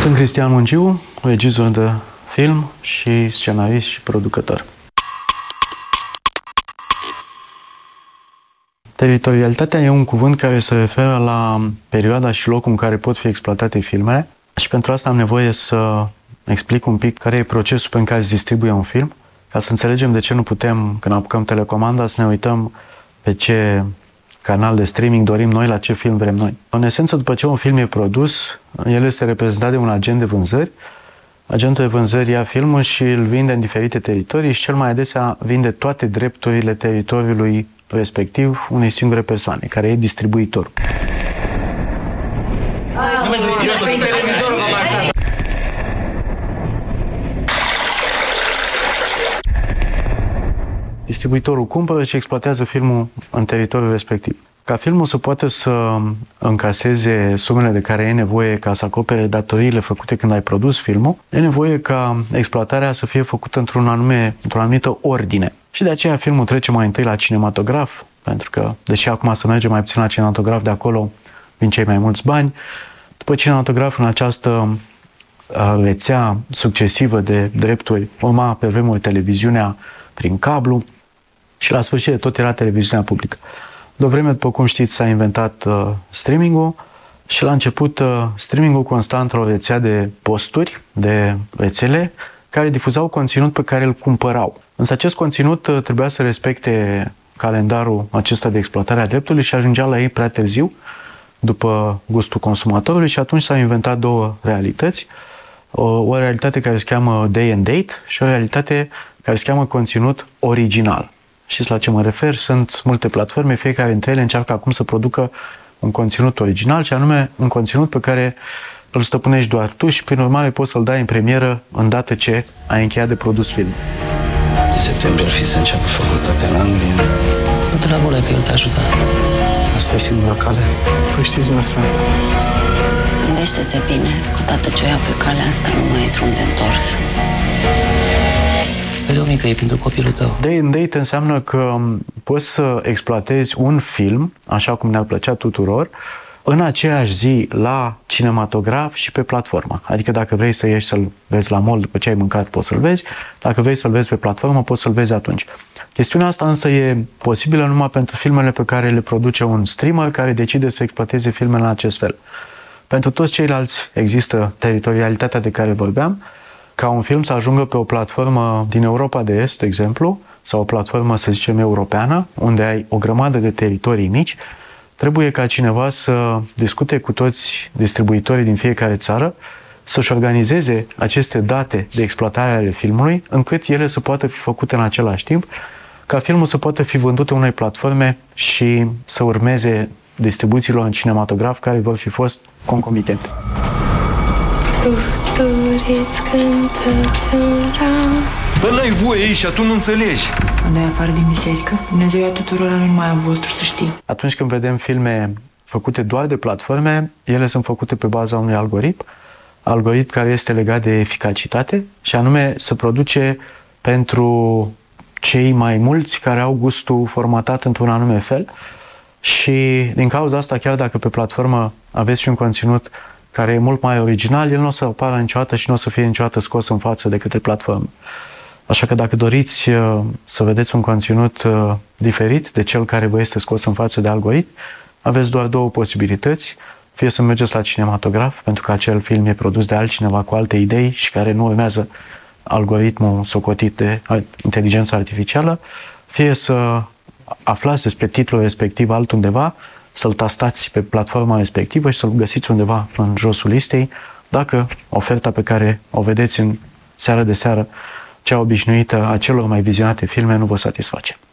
Sunt Cristian Mungiu, regizor de film și scenarist și producător. Teritorialitatea e un cuvânt care se referă la perioada și locul în care pot fi exploatate filmele și pentru asta am nevoie să explic un pic care e procesul prin care se distribuie un film, ca să înțelegem de ce nu putem, când apucăm telecomanda, să ne uităm pe ce canal de streaming dorim noi, la ce film vrem noi. În esență, după ce un film e produs, el este reprezentat de un agent de vânzări. Agentul de vânzări ia filmul și îl vinde în diferite teritorii și cel mai adesea vinde toate drepturile teritoriului respectiv unei singure persoane, care e distribuitorul. Distribuitorul cumpără și exploatează filmul în teritoriul respectiv. Ca filmul să poată să încaseze sumele de care e nevoie ca să acopere datoriile făcute când ai produs filmul, e nevoie ca exploatarea să fie făcută într-o anumită ordine. Și de aceea filmul trece mai întâi la cinematograf, pentru că, deși acum se merge mai puțin la cinematograf, de acolo vin cei mai mulți bani. După cinematograf, în această rețea succesivă de drepturi, urma pe vremuri televiziunea prin cablu și la sfârșit de tot era televiziunea publică. De o vreme, după cum știți, s-a inventat streaming-ul și la început streaming-ul consta într-o rețea de posturi, de rețele, care difuzau conținut pe care îl cumpărau. Însă acest conținut trebuia să respecte calendarul acesta de exploatare a dreptului și ajungea la ei prea târziu, după gustul consumatorului, și atunci s-au inventat două realități. O realitate care se cheamă day and date și o realitate care se cheamă conținut original. Știți la ce mă refer? Sunt multe platforme, fiecare dintre ele încearcă acum să producă un conținut original, și anume un conținut pe care îl stăpânești doar tu și prin urmare poți să-l dai în premieră îndată ce ai încheiat de produs film. În septembrie ar fi să înceapă facultatea în Anglia. Nu te la volea că el te ajută. Asta e singura cale. Păi știți noastră. Gândește-te bine, odată ce o ia pe calea asta nu mai e drum de întors. Vede, o mică, e pentru copilul tău. Day and date înseamnă că poți să exploatezi un film, așa cum ne-ar plăcea tuturor, în aceeași zi la cinematograf și pe platformă. Adică dacă vrei să ieși să-l vezi la mall după ce ai mâncat, poți să-l vezi. Dacă vrei să-l vezi pe platformă, poți să-l vezi atunci. Chestiunea asta însă e posibilă numai pentru filmele pe care le produce un streamer care decide să exploateze filmele în acest fel. Pentru toți ceilalți există teritorialitatea de care vorbeam. Ca un film să ajungă pe o platformă din Europa de Est, de exemplu, sau o platformă, să zicem, europeană, unde ai o grămadă de teritorii mici, trebuie ca cineva să discute cu toți distribuitorii din fiecare țară, să-și organizeze aceste date de exploatare ale filmului, încât ele să poată fi făcute în același timp, ca filmul să poată fi vândut în unei platforme și să urmeze distribuțiilor în cinematograf care vor fi fost concomitente. Bă, n-ai voie și tu nu înțelegi. Andai afară din biserică? Dumnezeu a tuturor, nu numai a vostru, să știi. Atunci când vedem filme făcute doar de platforme, ele sunt făcute pe baza unui algoritm care este legat de eficacitate și anume se produce pentru cei mai mulți care au gustul formatat într-un anume fel și din cauza asta, chiar dacă pe platformă aveți și un conținut care e mult mai original, el nu o să apară niciodată și nu o să fie niciodată scos în față de către platformă. Așa că dacă doriți să vedeți un conținut diferit de cel care vă este scos în față de algoritm, aveți doar două posibilități. Fie să mergeți la cinematograf, pentru că acel film e produs de altcineva cu alte idei și care nu urmează algoritmul socotit de inteligența artificială, fie să aflați despre titlul respectiv altundeva, să-l tastați pe platforma respectivă și să-l găsiți undeva în josul listei, dacă oferta pe care o vedeți în seară de seară, cea obișnuită a celor mai vizionate filme, nu vă satisface.